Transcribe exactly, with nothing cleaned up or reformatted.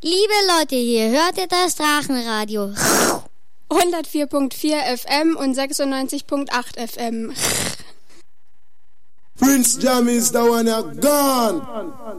Liebe Leute, hier hört ihr das Drachenradio. hundertvier Komma vier F M und sechsundneunzig Komma acht F M. Prince Jam is the one you're gone.